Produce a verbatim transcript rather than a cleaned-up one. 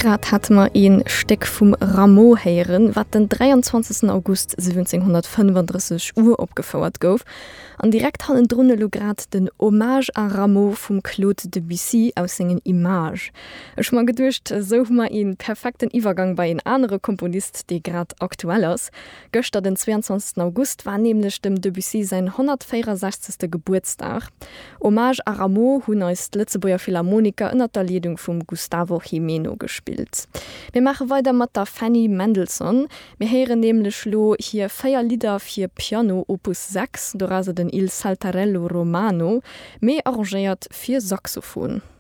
Grad hat man een Steck vum Rameau heieren, wat den dreiundzwanzigsten August siebzehnhundertfünfunddreißig Uhr opgefauerert gouf. An direkt han drunne lo grad den Hommage a Rameau vum Claude Debussy aus sengen Image. Ech ma gedurcht so ma en perfekten Iwergang bei en andere Komponist, de grad aktuell ass. Göster den zweiundzwanzigsten August war nämlich dem Debussy sein hundertvierundsechzigste Geburtstag. Hommage a Rameau hunn als Lützeburger Philharmoniker ënner der Leitung vum Gustavo Jimeno gespielt. Wir machen weiter mit der Fanny Mendelssohn. Wir hören nämlich lo hier vier Lieder für Piano Opus sechs, da also den Il Saltarello Romano, mehr arrangiert für Saxophon.